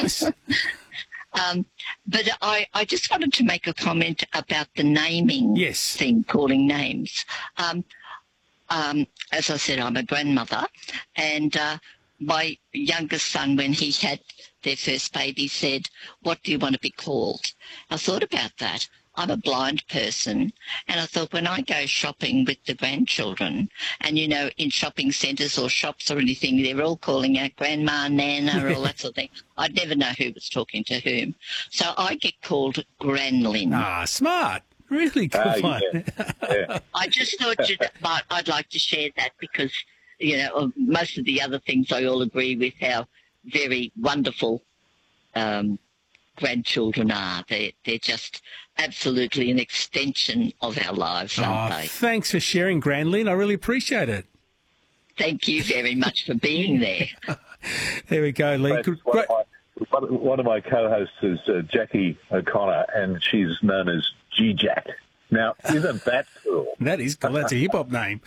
nice. But I just wanted to make a comment about the naming thing, calling names. As I said, I'm a grandmother, and my youngest son, when he had their first baby, said, "What do you want to be called?" I thought about that. I'm a blind person, and I thought when I go shopping with the grandchildren, and, you know, in shopping centres or shops or anything, they're all calling out Grandma, Nana, all that sort of thing. I'd never know who was talking to whom. So I get called Granlyn. Ah, smart. Really good one. Yeah. I just thought I'd like to share that because, you know, most of the other things I all agree with how very wonderful grandchildren are. They're just absolutely an extension of our lives, aren't they? Thanks for sharing, Granlyn. I really appreciate it. Thank you very much for being there. There we go, Lee. One of my co-hosts is Jackie O'Connor, and she's known as G-Jack. Now, isn't that cool? That is cool. That's a hip-hop name.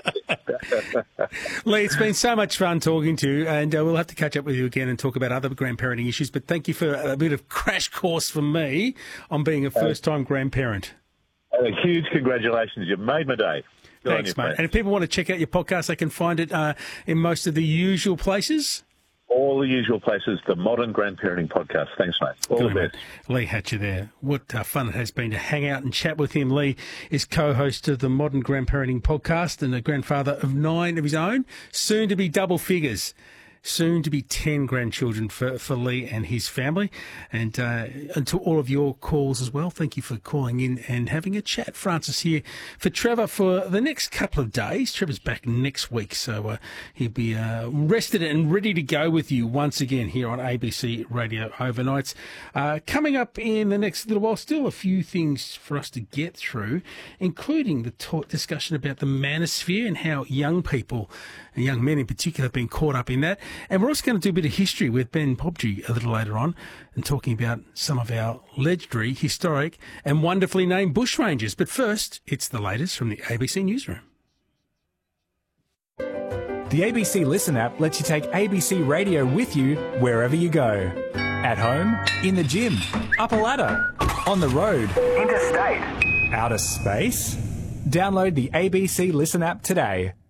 Lee, it's been so much fun talking to you, and we'll have to catch up with you again and talk about other grandparenting issues. But thank you for a bit of crash course for me on being a first-time grandparent. A huge congratulations. You made my day. Thanks, mate. And if people want to check out your podcast, they can find it in most of the usual places? All the usual places, the Modern Grandparenting Podcast. Thanks, mate. All the best. Lee Hatcher there. What fun it has been to hang out and chat with him. Lee is co-host of the Modern Grandparenting Podcast and a grandfather of 9 of his own, soon to be double figures. Soon to be 10 grandchildren for Lee and his family. And to all of your calls as well, thank you for calling in and having a chat. Francis here for Trevor for the next couple of days. Trevor's back next week, so he'll be rested and ready to go with you once again here on ABC Radio Overnights. Coming up in the next little while, still a few things for us to get through, including the discussion about the manosphere and how young people, and young men in particular, have been caught up in that. And we're also going to do a bit of history with Ben Pobji a little later on and talking about some of our legendary, historic and wonderfully named bushrangers. But first, it's the latest from the ABC Newsroom. The ABC Listen app lets you take ABC Radio with you wherever you go. At home, in the gym, up a ladder, on the road, interstate, outer space. Download the ABC Listen app today.